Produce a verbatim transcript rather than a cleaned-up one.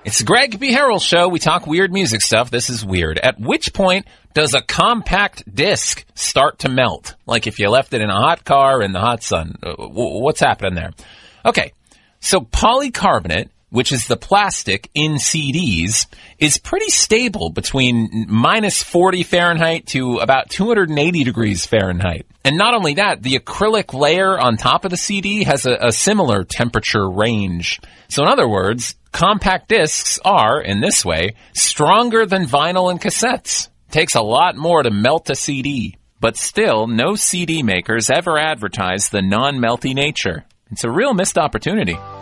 It's the Greg B. Harrell Show. We talk weird music stuff. This is weird. At which point does a compact disc start to melt? Like if you left it in a hot car in the hot sun. What's happening there? Okay, so polycarbonate, which is the plastic in C Ds, is pretty stable between minus forty Fahrenheit to about two hundred eighty degrees Fahrenheit. And not only that, the acrylic layer on top of the C D has a, a similar temperature range. So in other words, compact discs are, in this way, stronger than vinyl and cassettes. Takes a lot more to melt a C D. But still, no C D makers ever advertise the non-melty nature. It's a real missed opportunity.